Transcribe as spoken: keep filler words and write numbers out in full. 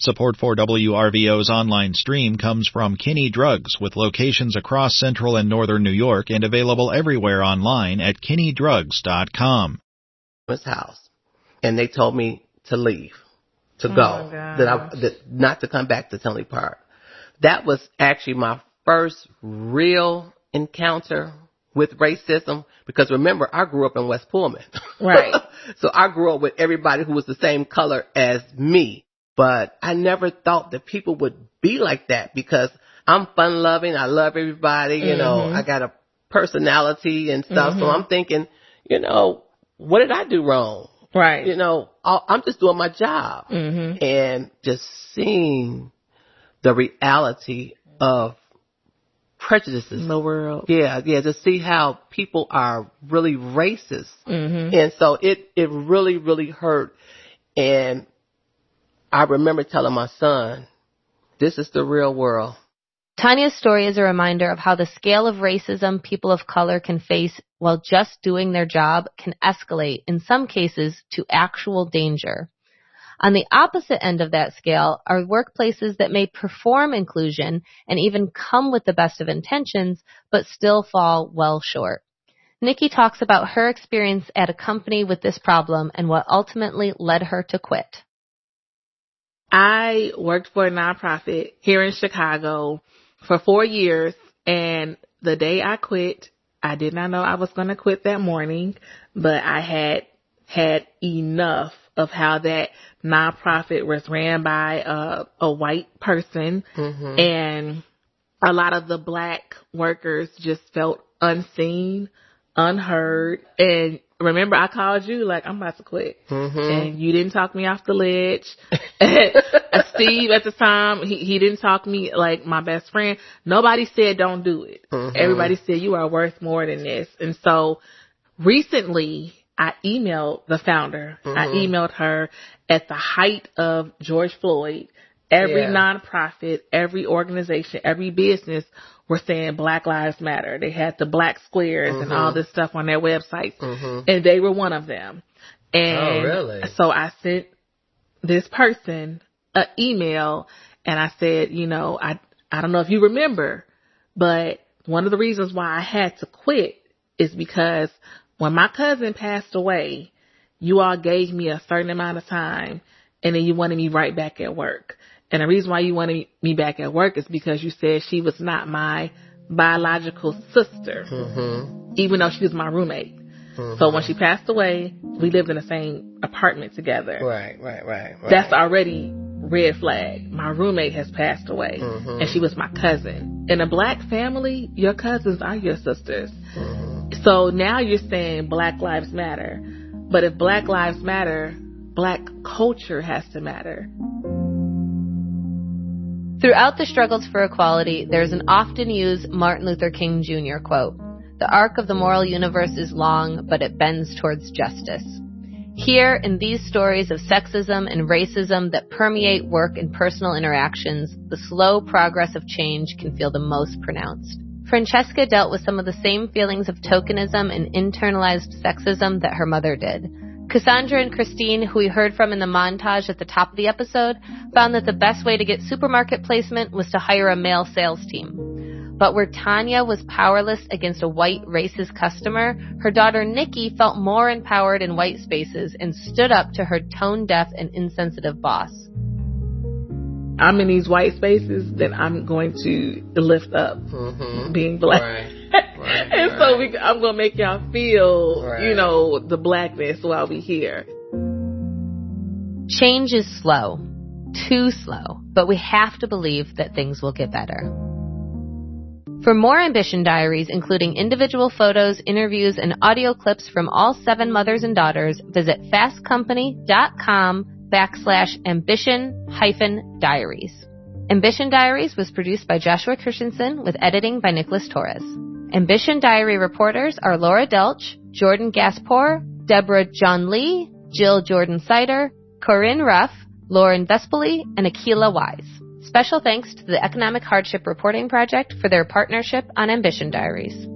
Support for W R V O's online stream comes from Kinney Drugs, with locations across central and northern New York and available everywhere online at kinney drugs dot com. House, and they told me to leave, to oh go, that I that not to come back to Tinley Park. That was actually my first real encounter with racism, because remember, I grew up in West Pullman. Right. So I grew up with everybody who was the same color as me. But I never thought that people would be like that, because I'm fun loving. I love everybody. You mm-hmm. know, I got a personality and stuff. Mm-hmm. So I'm thinking, you know, what did I do wrong? Right. You know, I'm just doing my job. Mm-hmm. And just seeing the reality of prejudices in the world. Yeah, yeah, to see how people are really racist. Mm-hmm. And so it, it really, really hurt. And I remember telling my son, this is the real world. Tanya's story is a reminder of how the scale of racism people of color can face while just doing their job can escalate, in some cases, to actual danger. On the opposite end of that scale are workplaces that may perform inclusion and even come with the best of intentions, but still fall well short. Nikki talks about her experience at a company with this problem and what ultimately led her to quit. I worked for a nonprofit here in Chicago for four years, and the day I quit, I did not know I was going to quit that morning, but I had had enough of how that nonprofit was ran by a, a white person, mm-hmm. and a lot of the black workers just felt unseen, unheard, and remember, I called you like, I'm about to quit. Mm-hmm. And you didn't talk me off the ledge. Steve at the time, he, he didn't talk me like my best friend. Nobody said don't do it. Mm-hmm. Everybody said you are worth more than this. And so recently I emailed the founder. Mm-hmm. I emailed her at the height of George Floyd. Every yeah. nonprofit, every organization, every business were saying Black Lives Matter. They had the black squares mm-hmm. and all this stuff on their websites. Mm-hmm. And they were one of them. And oh, really? So I sent this person an email and I said, you know, I, I don't know if you remember, but one of the reasons why I had to quit is because when my cousin passed away, you all gave me a certain amount of time and then you wanted me right back at work. And the reason why you wanted me back at work is because you said she was not my biological sister, mm-hmm. even though she was my roommate. Mm-hmm. So when she passed away, we lived in the same apartment together. Right, right, right, right. That's already red flag. My roommate has passed away, mm-hmm. and she was my cousin. In a black family, your cousins are your sisters. Mm-hmm. So now you're saying Black Lives Matter. But if Black Lives Matter, black culture has to matter. Throughout the struggles for equality, there's an often used Martin Luther King Junior quote, "The arc of the moral universe is long, but it bends towards justice." Here, in these stories of sexism and racism that permeate work and personal interactions, the slow progress of change can feel the most pronounced. Francesca dealt with some of the same feelings of tokenism and internalized sexism that her mother did. Cassandra and Christine, who we heard from in the montage at the top of the episode, found that the best way to get supermarket placement was to hire a male sales team. But where Tanya was powerless against a white racist customer, her daughter Nikki felt more empowered in white spaces and stood up to her tone-deaf and insensitive boss. I'm in these white spaces, then I'm going to lift up mm-hmm. being black. Right. Right, and right. so we, I'm going to make y'all feel, right. you know, the blackness while we here. Change is slow, too slow, but we have to believe that things will get better. For more Ambition Diaries, including individual photos, interviews, and audio clips from all seven mothers and daughters, visit fastcompany.com backslash ambition hyphen diaries. Ambition Diaries was produced by Joshua Christensen with editing by Nicholas Torres. Ambition Diary reporters are Laura Delch, Jordan Gaspor, Deborah John Lee, Jill Jordan Sider, Corinne Ruff, Lauren Vespoli, and Akila Wise. Special thanks to the Economic Hardship Reporting Project for their partnership on Ambition Diaries.